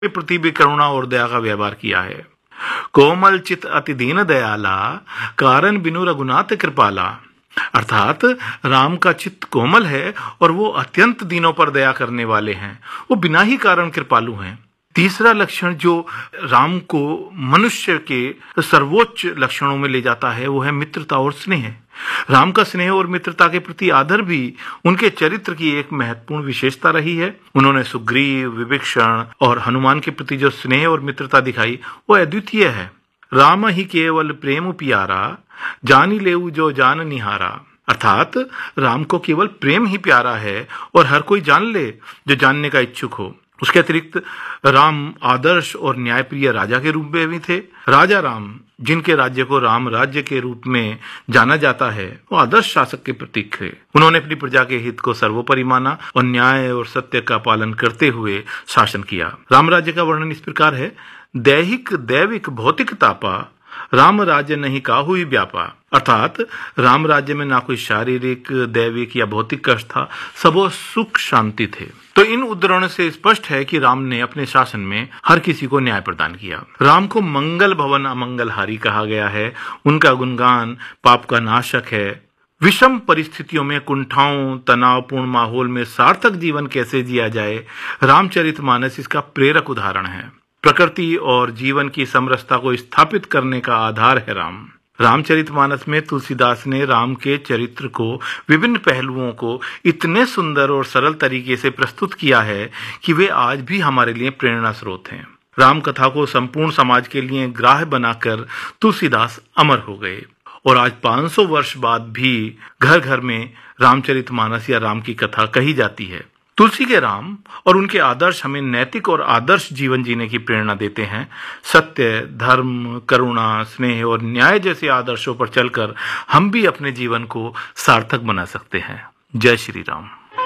के प्रति भी करुणा और दया का व्यवहार किया है। कोमल चित अति दीन दयाला, कारण बिनु रघुनाथ कृपाला। अर्थात राम का चित्त कोमल है और वो अत्यंत दीनों पर दया करने वाले हैं, वो बिना ही कारण कृपालु हैं। तीसरा लक्षण जो राम को मनुष्य के सर्वोच्च लक्षणों में ले जाता है वो है मित्रता और स्नेह। राम का स्नेह और मित्रता के प्रति आदर भी उनके चरित्र की एक महत्वपूर्ण विशेषता रही है। उन्होंने सुग्रीव, विभीषण और हनुमान के प्रति जो स्नेह और मित्रता दिखाई वो अद्वितीय है। राम ही केवल प्रेम प्यारा, जानी लेऊ जो जान निहारा। अर्थात राम को केवल प्रेम ही प्यारा है और हर कोई जान ले जो जानने का इच्छुक हो। उसके अतिरिक्त राम आदर्श और न्यायप्रिय राजा के रूप में भी थे। राजा राम, जिनके राज्य को राम राज्य के रूप में जाना जाता है, वो आदर्श शासक के प्रतीक थे। उन्होंने अपनी प्रजा के हित को सर्वोपरि माना और न्याय और सत्य का पालन करते हुए शासन किया। राम राज्य का वर्णन इस प्रकार है। दैहिक दैविक भौतिक तापा, राम राज्य नहीं काहू ही व्यापा। अर्थात राम राज्य में ना कोई शारीरिक, दैविक या भौतिक कष्ट था, सबो सुख शांति थे। तो इन उद्धरणों से स्पष्ट है कि राम ने अपने शासन में हर किसी को न्याय प्रदान किया। राम को मंगल भवन अमंगलहारी कहा गया है। उनका गुणगान पाप का नाशक है। विषम परिस्थितियों में, कुंठाओं, तनावपूर्ण माहौल में सार्थक जीवन कैसे जिया जाए, रामचरितमानस इसका प्रेरक उदाहरण है। प्रकृति और जीवन की समरसता को स्थापित करने का आधार है राम। रामचरितमानस में तुलसीदास ने राम के चरित्र को, विभिन्न पहलुओं को इतने सुंदर और सरल तरीके से प्रस्तुत किया है कि वे आज भी हमारे लिए प्रेरणा स्रोत हैं। राम कथा को संपूर्ण समाज के लिए ग्राह्य बनाकर तुलसीदास अमर हो गए और आज 500 वर्ष बाद भी घर घर में रामचरितमानस या राम की कथा कही जाती है। तुलसी के राम और उनके आदर्श हमें नैतिक और आदर्श जीवन जीने की प्रेरणा देते हैं। सत्य, धर्म, करुणा, स्नेह और न्याय जैसे आदर्शों पर चलकर हम भी अपने जीवन को सार्थक बना सकते हैं। जय श्री राम।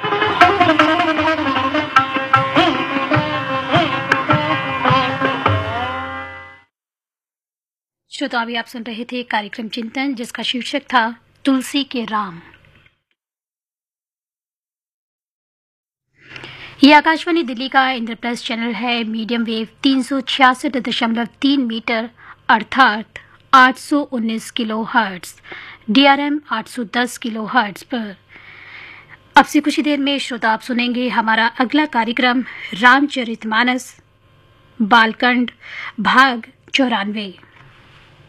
श्रोता, अभी आप सुन रहे थे कार्यक्रम चिंतन, जिसका शीर्षक था तुलसी के राम। ये आकाशवाणी दिल्ली का इंद्रप्रस्थ चैनल है। मीडियम वेव 366.3 मीटर अर्थात 819 kilo hertz, DRM 810 kilo hertz पर। अब से कुछ ही देर में श्रोता आप सुनेंगे हमारा अगला कार्यक्रम रामचरितमानस बालकांड भाग 94।